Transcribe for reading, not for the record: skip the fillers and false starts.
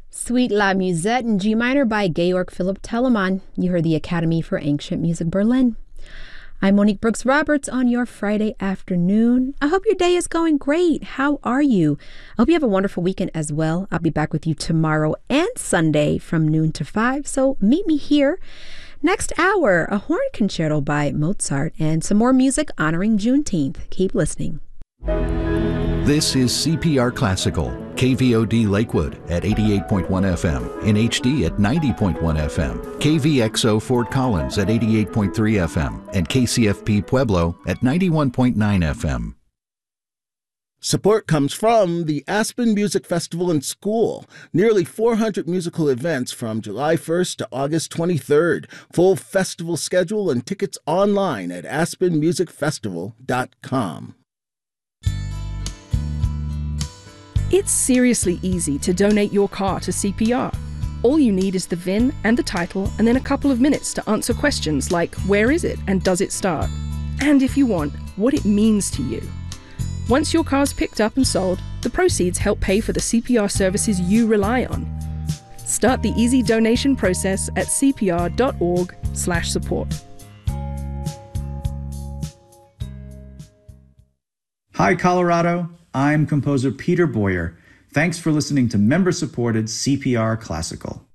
Suite La Musette in G minor by Georg Philipp Telemann. You heard the Academy for Ancient Music Berlin. I'm Monique Brooks Roberts on your Friday afternoon. I hope your day is going great. How are you? I hope you have a wonderful weekend as well. I'll be back with you tomorrow and Sunday from noon to 5, so meet me here. Next hour, a horn concerto by Mozart and some more music honoring Juneteenth. Keep listening. This is CPR Classical, KVOD Lakewood at 88.1 FM, in HD at 90.1 FM, KVXO Fort Collins at 88.3 FM, and KCFP Pueblo at 91.9 FM. Support comes from the Aspen Music Festival and School. Nearly 400 musical events from July 1st to August 23rd. Full festival schedule and tickets online at aspenmusicfestival.com. It's seriously easy to donate your car to CPR. All you need is the VIN and the title, and then a couple of minutes to answer questions like where is it and does it start? And if you want, what it means to you. Once your car's picked up and sold, the proceeds help pay for the CPR services you rely on. Start the easy donation process at cpr.org/support. Hi, Colorado. I'm composer Peter Boyer. Thanks for listening to member-supported CPR Classical.